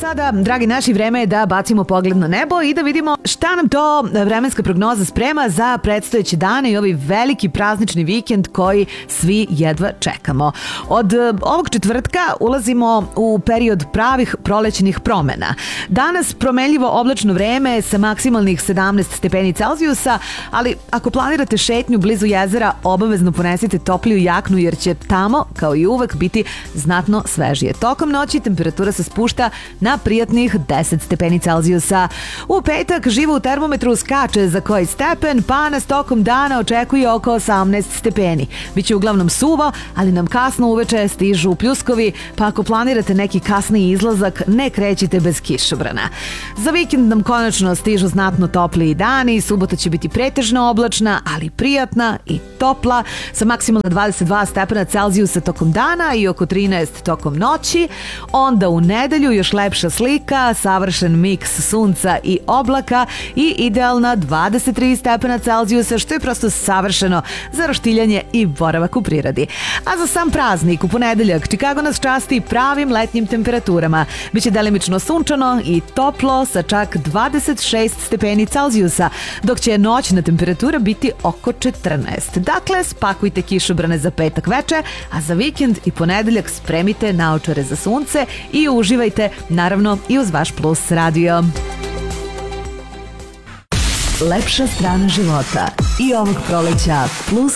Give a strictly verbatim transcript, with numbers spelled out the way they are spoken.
sada, dragi naši, vreme je da bacimo pogled na nebo i da vidimo šta nam to vremenska prognoza sprema za predstojeće dane i ovaj veliki praznični vikend koji svi jedva čekamo. Od ovog četvrtka ulazimo u period pravih prolećnih promena. Danas promenljivo oblačno vreme sa maksimalnih sedamnaest stepeni Celzijusa, ali ako planirate šetnju blizu jezera, obavezno ponesite topliju jaknu jer će tamo, kao i uvek, biti znatno svežije. Tokom noći temperatura se spušta na prijatnih deset stepeni Celzijusa. U petak živo u termometru skače za koji stepen, pa nas tokom dana očekuje oko osamnaest stepeni. Biće uglavnom suvo, ali nam kasno uveče stižu pljuskovi, pa ako planirate neki kasni izlazak, ne krećite bez kišobrana. Za vikend nam konačno stižu znatno topliji dani, subota će biti pretežno oblačna, ali prijatna i topla, sa maksimalno dvadeset dva stepena Celzijusa tokom dana i oko trinaest tokom noći. Onda u nedelju još lepša slika, savršen miks sunca i oblaka i idealna dvadeset tri stepena Celzijusa, što je prosto savršeno za roštiljanje i boravak u prirodi. A za sam praznik u ponedeljak Chicago nas časti pravim letnjim temperaturama. Biće delimično sunčano i toplo sa čak dvadeset šest stepeni Celzijusa, dok će noćna temperatura biti oko četrnaest. Dakle, spakujte kišobrane za petak veče, a za vikend i ponedeljak spremite naočare za sunce i uživajte, naravno, i uz vaš Plus radio. Lepša strana života i ovog proleća Plus